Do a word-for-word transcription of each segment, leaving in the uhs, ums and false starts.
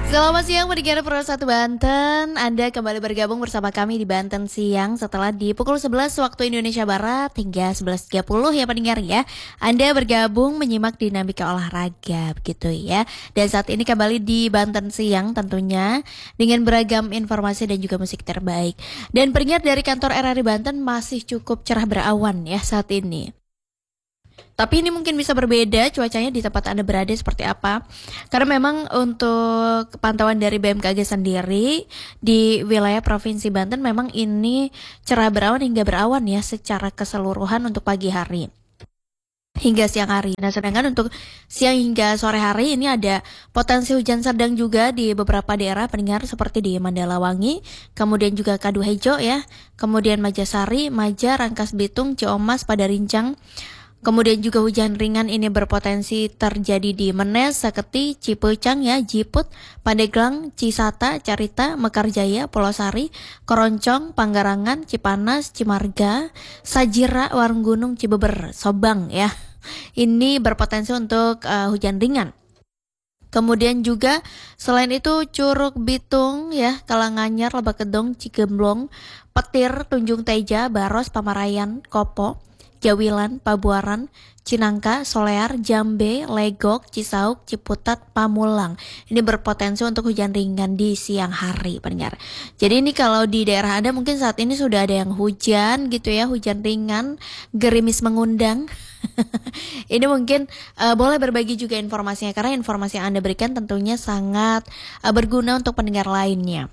Selamat siang pendengar Pro satu Banten. Anda kembali bergabung bersama kami di Banten Siang setelah di pukul sebelas waktu Indonesia Barat hingga sebelas tiga puluh ya pendengar ya. Anda bergabung menyimak dinamika olahraga begitu ya. Dan saat ini kembali di Banten Siang tentunya dengan beragam informasi dan juga musik terbaik. Dan pendengar dari kantor R R I Banten masih cukup cerah berawan ya saat ini. Tapi ini mungkin bisa berbeda cuacanya di tempat Anda berada seperti apa. Karena memang untuk pantauan dari B M K G sendiri di wilayah Provinsi Banten memang ini cerah berawan hingga berawan ya secara keseluruhan untuk pagi hari hingga siang hari. Nah, sedangkan untuk siang hingga sore hari ini ada potensi hujan sedang juga di beberapa daerah pendengar seperti di Mandalawangi, kemudian juga Kaduhejo ya, kemudian Majasari, Maja, Rangkas Bitung, Ciomas, Padarincang. Kemudian juga hujan ringan ini berpotensi terjadi di Menes, Saketi, Cipeucang ya, Jiput, Pandeglang, Cisata, Carita, Mekarjaya, Polosari, Koroncong, Panggarangan, Cipanas, Cimarga, Sajira, Warunggunung, Cibeber, Sobang ya. Ini berpotensi untuk uh, hujan ringan. Kemudian juga selain itu Curug Bitung ya, Kalanganyar, Lebakkedong, Cigemblong, Petir, Tunjung Teja, Baros, Pamarayan, Kopo, Jawilan, Pabuaran, Cinangka, Solear, Jambe, Legok, Cisauk, Ciputat, Pamulang. Ini berpotensi untuk hujan ringan di siang hari pendengar. Jadi ini kalau di daerah Anda mungkin saat ini sudah ada yang hujan gitu ya, hujan ringan, gerimis mengundang. Ini mungkin uh, boleh berbagi juga informasinya karena informasi yang Anda berikan tentunya sangat uh, berguna untuk pendengar lainnya.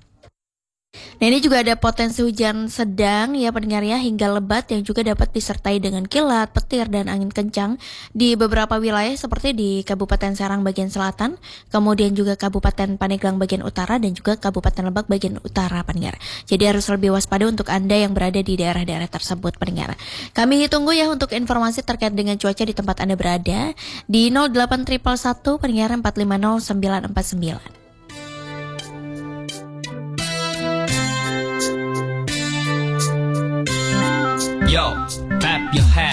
Nah ini juga ada potensi hujan sedang ya pendengar ya hingga lebat yang juga dapat disertai dengan kilat, petir dan angin kencang di beberapa wilayah seperti di Kabupaten Serang bagian selatan, kemudian juga Kabupaten Pandeglang bagian utara dan juga Kabupaten Lebak bagian utara pendengar. Jadi harus lebih waspada untuk Anda yang berada di daerah-daerah tersebut pendengar. Kami tunggu ya untuk informasi terkait dengan cuaca di tempat Anda berada di nol delapan satu satu pendengar empat lima nol sembilan empat sembilan. Yo, clap your hands.